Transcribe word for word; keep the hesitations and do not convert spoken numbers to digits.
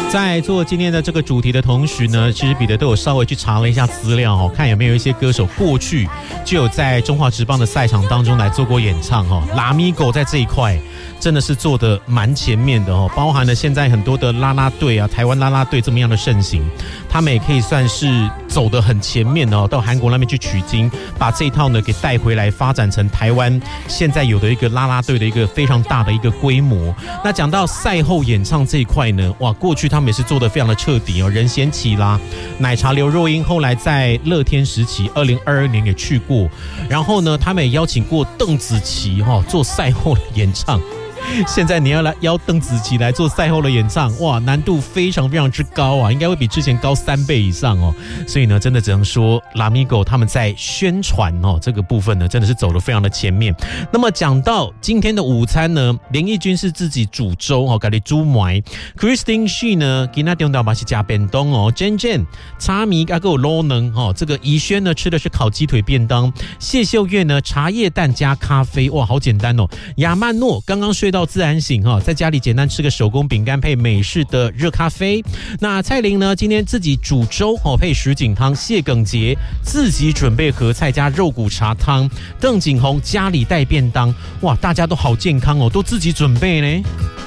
在做今天的这个主题的同时呢，其实彼得都有稍微去查了一下资料哦，看有没有一些歌手过去就有在中华职棒的赛场当中来做过演唱哦。拉米狗在这一块真的是做的蛮前面的哦，包含了现在很多的啦啦队啊，台湾啦啦队这么样的盛行，他们也可以算是走得很前面哦，到韩国那边去取经，把这一套呢给带回来，发展成台湾现在有的一个啦啦队的一个非常大的一个规模。那讲到赛后演唱这一块呢，哇，过去他们也是做得非常的彻底哦，任贤齐啦、奶茶刘若英，后来在乐天时期，二零二二年也去过，然后呢，他们也邀请过邓紫棋哈、哦、做赛后的演唱。现在你要来邀邓紫棋来做赛后的演唱，哇，难度非常非常之高啊，应该会比之前高三倍以上哦。所以呢，真的只能说拉米狗他们在宣传哦这个部分呢，真的是走得非常的前面。那么讲到今天的午餐呢，连奕君是自己煮粥哦，家里煮糜 ，Christine She 呢，今天中岛嘛是加便当哦 ，Jen Jen 茶米还有捞能哦，这个怡轩呢吃的是烤鸡腿便当，谢秀月呢茶叶蛋加咖啡，哇，好简单哦。亚曼诺刚刚睡到自然醒哈，在家里简单吃个手工饼干配美式的热咖啡。那蔡琳呢，今天自己煮粥哦，配什锦汤。谢耿杰自己准备合菜加肉骨茶汤。邓景宏家里带便当，哇，大家都好健康哦，都自己准备呢。